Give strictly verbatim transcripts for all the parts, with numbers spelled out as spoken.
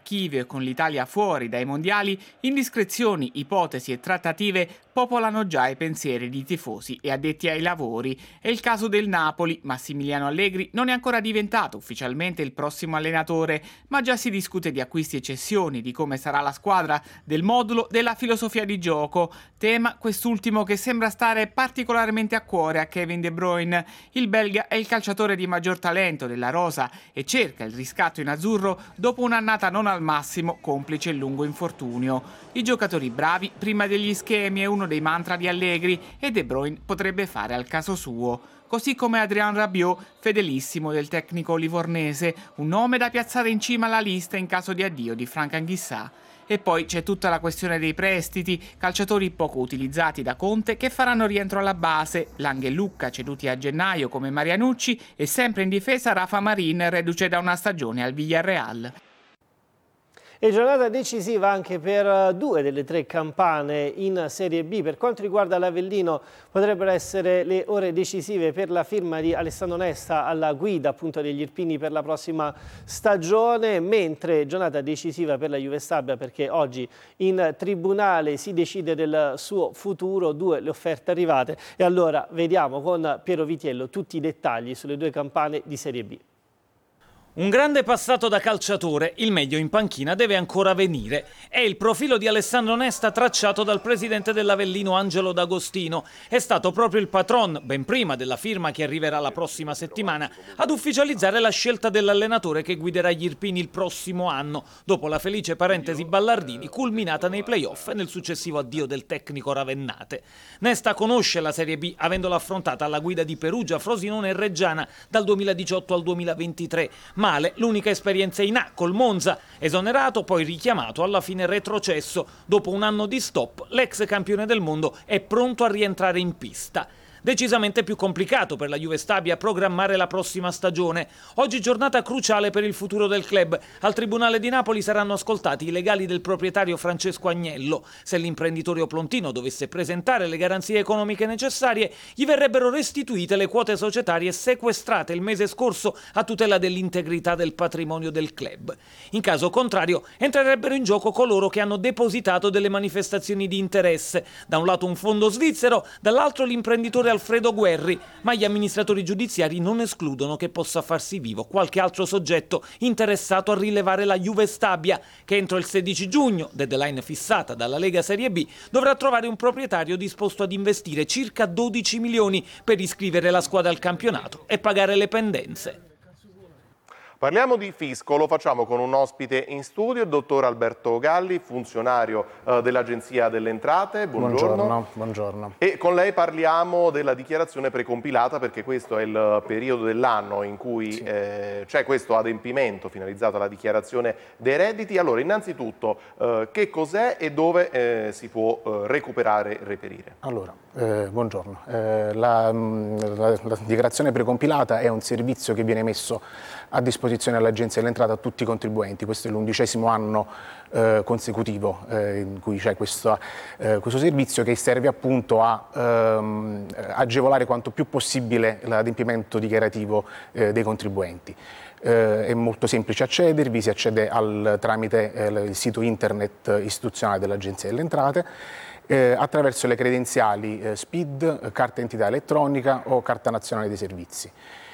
l'archivio e con l'Italia fuori dai mondiali, indiscrezioni, ipotesi e trattative popolano già i pensieri di tifosi e addetti ai lavori. È il caso del Napoli. Massimiliano Allegri non è ancora diventato ufficialmente il prossimo allenatore, ma già si discute di acquisti e cessioni, di come sarà la squadra, del modulo, della filosofia di gioco. Tema quest'ultimo che sembra stare particolarmente a cuore a Kevin De Bruyne. Il belga è il calciatore di maggior talento della rosa e cerca il riscatto in azzurro dopo un'annata non al massimo, complice il lungo infortunio. I giocatori bravi prima degli schemi è uno dei mantra di Allegri e De Bruyne potrebbe fare al caso suo. Così come Adrien Rabiot, fedelissimo del tecnico livornese, un nome da piazzare in cima alla lista in caso di addio di Franck Anguissa. E poi c'è tutta la questione dei prestiti, calciatori poco utilizzati da Conte che faranno rientro alla base, Lang e Lucca ceduti a gennaio come Marianucci e sempre in difesa Rafa Marin reduce da una stagione al Villarreal. E giornata decisiva anche per due delle tre campane in Serie B. Per quanto riguarda l'Avellino potrebbero essere le ore decisive per la firma di Alessandro Nesta alla guida appunto degli Irpini per la prossima stagione, mentre giornata decisiva per la Juve Stabia perché oggi in tribunale si decide del suo futuro, due le offerte arrivate e allora vediamo con Piero Vitiello tutti i dettagli sulle due campane di Serie B. Un grande passato da calciatore, il meglio in panchina deve ancora venire. È il profilo di Alessandro Nesta tracciato dal presidente dell'Avellino Angelo D'Agostino. È stato proprio il patron, ben prima della firma che arriverà la prossima settimana, ad ufficializzare la scelta dell'allenatore che guiderà gli Irpini il prossimo anno, dopo la felice parentesi Ballardini culminata nei play-off e nel successivo addio del tecnico Ravennate. Nesta conosce la Serie B, avendola affrontata alla guida di Perugia, Frosinone e Reggiana dal duemiladiciotto al duemilaventitré, ma Male, l'unica esperienza in A col Monza, esonerato poi richiamato, alla fine retrocesso. Dopo un anno di stop, l'ex campione del mondo è pronto a rientrare in pista. Decisamente più complicato per la Juve Stabia programmare la prossima stagione. Oggi giornata cruciale per il futuro del club. Al Tribunale di Napoli saranno ascoltati i legali del proprietario Francesco Agnello. Se l'imprenditore oplontino dovesse presentare le garanzie economiche necessarie, gli verrebbero restituite le quote societarie sequestrate il mese scorso a tutela dell'integrità del patrimonio del club. In caso contrario, entrerebbero in gioco coloro che hanno depositato delle manifestazioni di interesse. Da un lato un fondo svizzero, dall'altro l'imprenditore Alfredo Guerri, ma gli amministratori giudiziari non escludono che possa farsi vivo qualche altro soggetto interessato a rilevare la Juve Stabia, che entro il sedici giugno, deadline fissata dalla Lega Serie B, dovrà trovare un proprietario disposto ad investire circa dodici milioni per iscrivere la squadra al campionato e pagare le pendenze. Parliamo di fisco, lo facciamo con un ospite in studio, il dottor Alberto Galli, funzionario eh, dell'Agenzia delle Entrate. Buongiorno. Buongiorno, buongiorno. E con lei parliamo della dichiarazione precompilata, perché questo è il periodo dell'anno in cui sì. eh, c'è questo adempimento finalizzato alla dichiarazione dei redditi. Allora, innanzitutto, eh, che cos'è e dove eh, si può eh, recuperare e reperire? Allora, eh, buongiorno. Eh, la, la, la dichiarazione precompilata è un servizio che viene messo a disposizione all'Agenzia dell'Entrata a tutti i contribuenti. Questo è l'undicesimo anno eh, consecutivo eh, in cui c'è questo, eh, questo servizio che serve appunto a ehm, agevolare quanto più possibile l'adempimento dichiarativo eh, dei contribuenti. Eh, è molto semplice accedervi, si accede al, tramite eh, il sito internet istituzionale dell'Agenzia delle Entrate eh, attraverso le credenziali eh, S P I D, carta identità elettronica o carta nazionale dei servizi.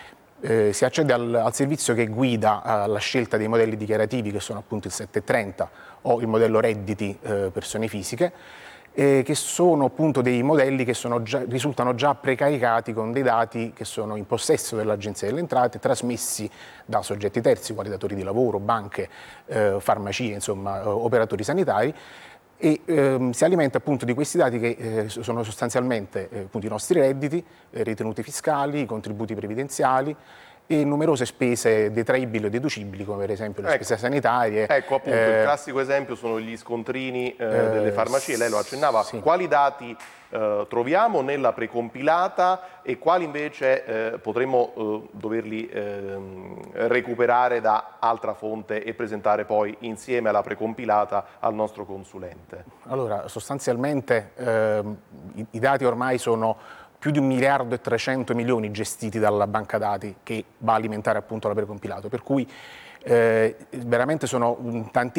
Eh, si accede al, al servizio che guida eh, la scelta dei modelli dichiarativi, che sono appunto il settecentotrenta o il modello redditi eh, persone fisiche, eh, che sono appunto dei modelli che sono già, risultano già precaricati con dei dati che sono in possesso dell'Agenzia delle Entrate, trasmessi da soggetti terzi, quali datori di lavoro, banche, eh, farmacie, insomma, operatori sanitari, e ehm, si alimenta appunto di questi dati che eh, sono sostanzialmente eh, appunto i nostri redditi, eh, ritenuti fiscali, i contributi previdenziali e numerose spese detraibili o deducibili, come per esempio le ecco, spese sanitarie. Ecco appunto, eh, il classico esempio sono gli scontrini eh, eh, delle farmacie, lei lo accennava. Sì. Quali dati eh, troviamo nella precompilata e quali invece eh, potremmo eh, doverli eh, recuperare da altra fonte e presentare poi insieme alla precompilata al nostro consulente? Allora, sostanzialmente eh, i, i dati ormai sono più di un miliardo e trecento milioni gestiti dalla banca dati che va a alimentare appunto la precompilato, per cui eh, veramente sono tanti